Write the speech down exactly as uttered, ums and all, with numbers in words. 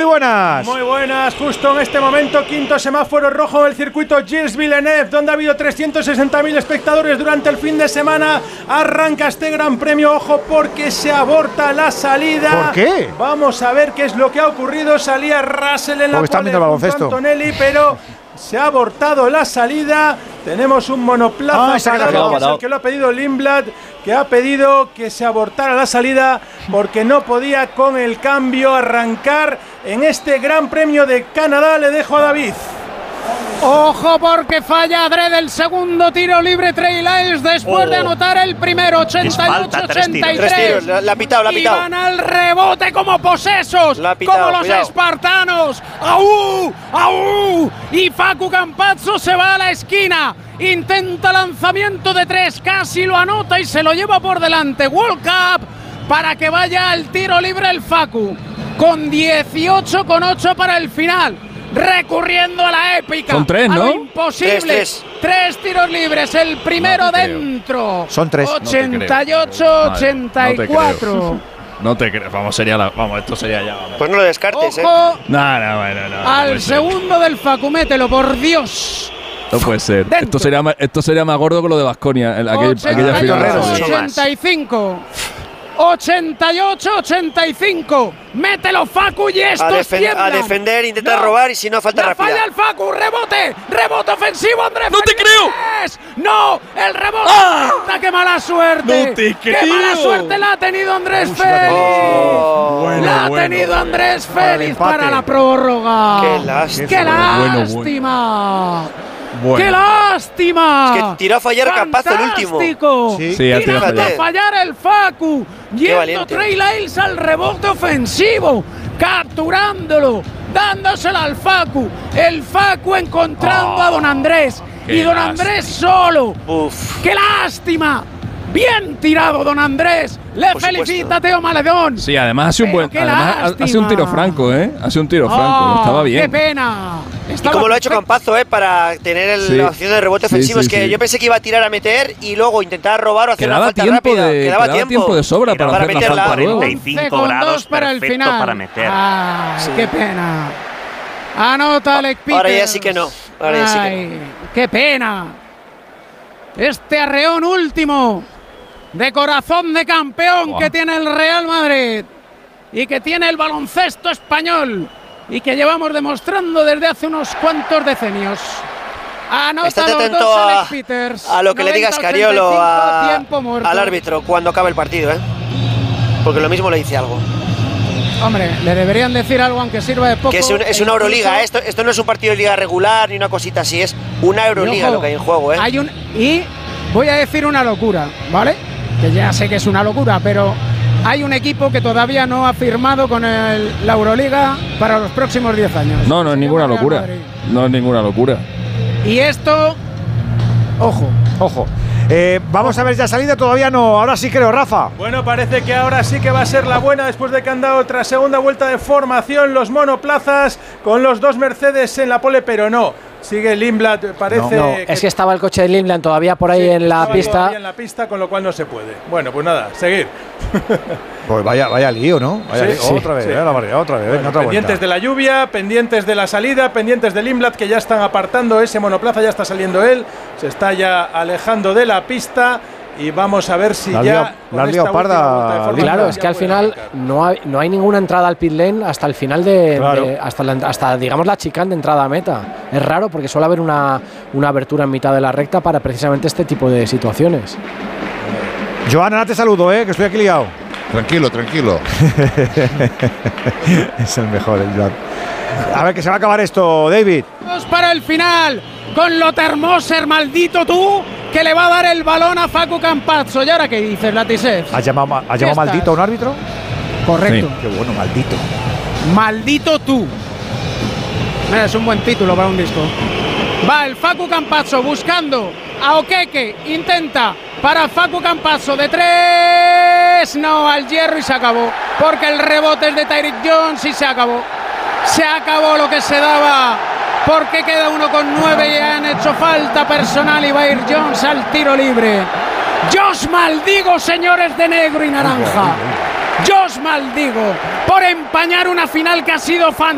buenas. Muy buenas, justo en este momento, quinto semáforo rojo en el circuito Gilles Villeneuve, donde ha habido trescientos sesenta mil espectadores durante el fin de semana. Arranca este gran premio, ojo, porque se aborta la salida. ¿Por qué? Vamos a ver qué es lo que ha ocurrido. Salía Russell en la pole junto a Antonelli, pero se ha abortado la salida. Tenemos un monoplaza ah, parado, que es el que lo ha pedido Lindblad, que ha pedido que se abortara la salida porque no podía con el cambio arrancar en este Gran Premio de Canadá. Le dejo a David. Ojo porque falla adrede el segundo tiro libre Trey Lyles después oh. de anotar el primero. Ochenta y ocho ochenta y tres. La ha pitado, la ha pitado. Y van al rebote como posesos, pitado, como los cuidado. espartanos. ¡Au! ¡Au! Y Facu Campazzo se va a la esquina. Intenta lanzamiento de tres, casi lo anota y se lo lleva por delante. World Cup para que vaya al tiro libre el Facu. Con dieciocho con ocho para el final. Recurriendo a la épica. Son tres, ¿no? A lo imposible. Tres, tres. tres tiros libres. El primero no dentro. Son tres. ochenta y ocho ochenta y cuatro. No te creo. Vamos, sería la, vamos, esto sería ya. Vamos. Pues no lo descartes, Ojo, ¿eh? No, no, bueno, no. Al no segundo ser. del Facu, mételo, por Dios. No puede ser. Esto sería, más, esto sería más gordo que lo de Baskonia. Aquel, aquella final. ochenta y cinco. ochenta y ocho ochenta y cinco. Mételo, Facu, y esto a, defen a defender, intenta no. robar y si no, falta la rápida. Falla el Facu, rebote, rebote ofensivo, Andrés. ¡No te creo! ¡No! ¡El rebote! ¡Ah! ¡Qué mala suerte! ¡No te creo! ¡Qué mala suerte la ha tenido Andrés Uy, Félix! Oh. Bueno, la ha bueno. tenido Andrés Félix para, para la prórroga. ¡Qué lástima! ¡Qué lástima! Bueno. ¡Qué lástima! Es que tiró a fallar Campazzo el último. Sí, sí ha tiró a fallar. fallar el Facu. Yendo Trey Lyles al rebote ofensivo. Capturándolo. Dándoselo al Facu. El Facu encontrando oh, a Don Andrés. Y Don lástima. Andrés solo. Uf. ¡Qué lástima! Bien tirado, Don Andrés. Le Por felicita supuesto. Teo Maledón. Sí, además hace un buen. Además hace un tiro franco, ¿eh? Hace un tiro oh, franco. Estaba bien. ¡Qué pena! Estaba y como lo ha hecho Campazzo, ¿eh? Para tener el, sí. la opción de rebote ofensivo. Sí, sí, es que sí. yo pensé que iba a tirar a meter y luego intentar robar o hacer quedaba una falta tiempo rápida. De, quedaba, quedaba tiempo. tiempo de sobra para, para hacer la falta luego. cuarenta y cinco grados para el final. Para meter. Ah, sí. ¡Qué pena! Anota Alec Peters. Ahora ya sí que no. Ahora ya sí que Ay, no. ¡qué pena! Este arreón último de corazón de campeón wow. que tiene el Real Madrid y que tiene el baloncesto español y que llevamos demostrando desde hace unos cuantos decenios. Anota Estate los atento dos a, Alec Peters, a lo que le digas, Cariolo, a, al árbitro cuando acabe el partido, ¿eh? Porque lo mismo le dice algo. Hombre, le deberían decir algo aunque sirva de poco. Que es, un, es una Euroliga, ¿eh? esto, esto no es un partido de liga regular ni una cosita así, es una Euroliga ojo, lo que hay en juego, ¿eh? Hay un, y voy a decir una locura, ¿vale? Que ya sé que es una locura, pero hay un equipo que todavía no ha firmado con el, la Euroliga para los próximos diez años. No, no es ninguna locura. No es ninguna locura. Y esto, ojo. Ojo. Eh, vamos a ver ya salida, todavía no. Ahora sí creo, Rafa. Bueno, parece que ahora sí que va a ser la buena después de que han dado otra segunda vuelta de formación los monoplazas con los dos Mercedes en la pole, pero no. Sigue Lindblad, parece. No, no que es que estaba el coche de Lindblad todavía por ahí sí, en la pista. Todavía en la pista, con lo cual no se puede. Bueno, pues nada, seguir. Pues vaya, vaya lío, ¿no? Vaya sí, lío. Sí, otra vez, sí. eh, la variedad, otra vez. Bueno, venga, otra pendientes vuelta. de la lluvia, pendientes de la salida, pendientes de Lindblad, que ya están apartando ese monoplaza, ya está saliendo él, se está ya alejando de la pista. Y vamos a ver si la ya. La liado parda. Claro, es que al final no hay, no hay ninguna entrada al pit lane hasta el final de. Claro. de hasta, la, hasta, digamos, la chicane de entrada a meta. Es raro porque suele haber una, una abertura en mitad de la recta para precisamente este tipo de situaciones. Joana, te saludo, ¿eh? Que estoy aquí liado. Tranquilo, tranquilo. Es el mejor, el Joan. A ver, que se va a acabar esto, David. Vamos para el final. Con lo Termoser, maldito tú, que le va a dar el balón a Facu Campazzo. ¿Y ahora qué dices, Latisev? ¿Has llamado, has llamado maldito a un árbitro? Correcto. Sí. Qué bueno, maldito. Maldito tú. Es un buen título para un disco. Va el Facu Campazzo buscando a Okeke. Intenta para Facu Campazzo de tres. No, al hierro y se acabó. Porque el rebote es de Tyreek Jones y se acabó. Se acabó lo que se daba. Porque queda uno con nueve y han hecho falta personal y va a ir Jones al tiro libre. Yo os maldigo, señores de negro y naranja. Yo os maldigo por empañar una final que ha sido fantástica.